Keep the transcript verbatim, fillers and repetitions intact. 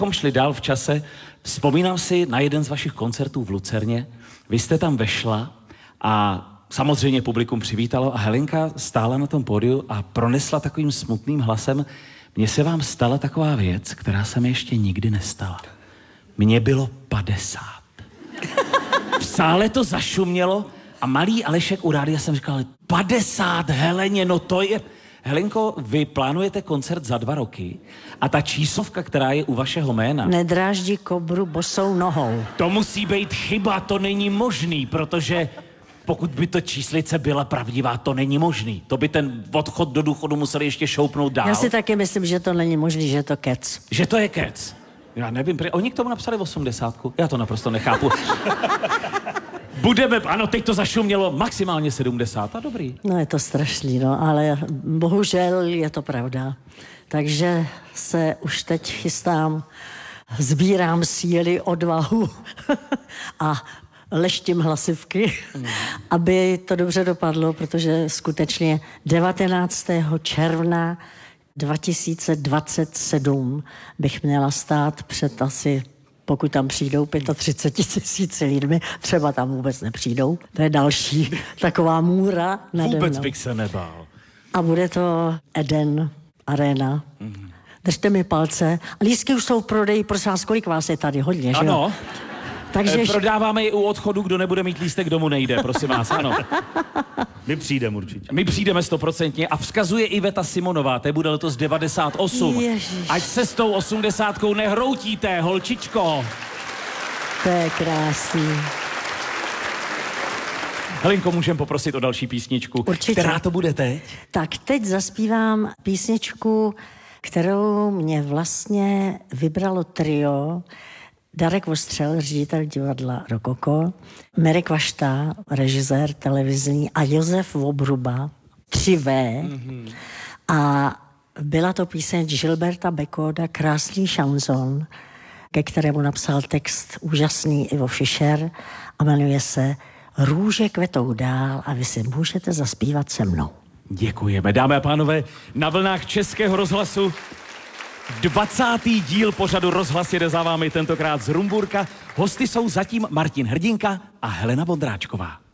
Kom šli dál v čase, vzpomínám si na jeden z vašich koncertů v Lucerně. Vy jste tam vešla a samozřejmě publikum přivítalo a Helenka stála na tom pódiu a pronesla takovým smutným hlasem: mně se vám stala taková věc, která se mi ještě nikdy nestala. Mně bylo padesát. V sále to zašumělo a malý Alešek u rádia jsem říkal: padesát, Heleně, no to je... Helenko, vy plánujete koncert za dva roky a ta číslovka, která je u vašeho jména... Nedráždí kobru bosou nohou. To musí být chyba, to není možný, protože pokud by to číslice byla pravdivá, to není možný. To by ten odchod do důchodu museli ještě šoupnout dál. Já si taky myslím, že to není možný, že je to kec. Že to je kec. Já nevím, oni k tomu napsali osmdesátku. Já to naprosto nechápu. Budeme, ano, teď to zašumělo, maximálně sedmdesát, a dobrý. No je to strašný, no, ale bohužel je to pravda. Takže se už teď chystám, sbírám síly, odvahu a leštím hlasivky, mm. aby to dobře dopadlo, protože skutečně devatenáctého června dva tisíce dvacet sedm bych měla stát před asi, pokud tam přijdou třicet pět tisíci lidmi, třeba tam vůbec nepřijdou. To je další taková můra nade mnou. Vůbec bych se nebál. A bude to Eden Arena. Mm. Držte mi palce. Lístky už jsou v prodeji, prosím vás, kolik vás je tady? Hodně, že jo? Ano. Takže... E, prodáváme i u odchodu, kdo nebude mít lístek, domů nejde, prosím vás, ano. My přijdeme určitě. My přijdeme stoprocentně a vzkazuje Iveta Simonová, té bude letos devadesát osm. Ježiš. Ať se s tou osmdesátkou nehroutíte, holčičko. To je krásný. Helenko, můžeme poprosit o další písničku. Určitě. Která to bude teď? Tak teď zaspívám písničku, kterou mě vlastně vybralo trio Darek Vostřel, ředitel divadla Rokoko, Mirek Vašta, režisér televizní a Josef Vobruba, tři vé. Mm-hmm. A byla to píseň Gilberta Bekoda, Krásný šanzon, ke kterému napsal text úžasný Ivo Fischer a jmenuje se Růže kvetou dál a vy si můžete zaspívat se mnou. Děkujeme, dámy a pánové, na vlnách Českého rozhlasu dvacátý díl pořadu Rozhlas jede za vámi, tentokrát z Rumburka. Hosty jsou zatím Martin Hrdinka a Helena Vondráčková.